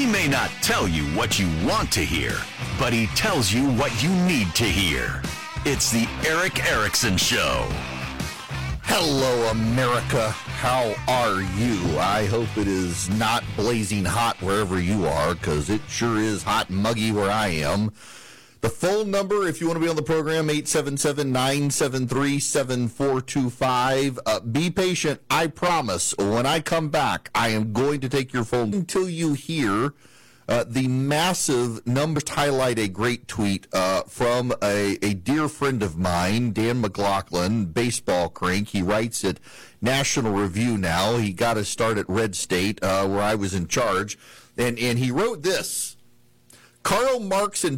He may not tell you what you want to hear, but he tells you what you need to hear. It's the Eric Erickson Show. Hello, America. How are you? I hope it is not blazing hot wherever you are, because it sure is hot and muggy where I am. The phone number, if you want to be on the program, 877-973-7425. Be patient. I promise. When I come back, I am going to take your phone until you hear the massive numbers. Highlight a great tweet from a dear friend of mine, Dan McLaughlin, baseball crank. He writes at National Review now. He got his start at Red State, where I was in charge. And he wrote this: Karl Marx and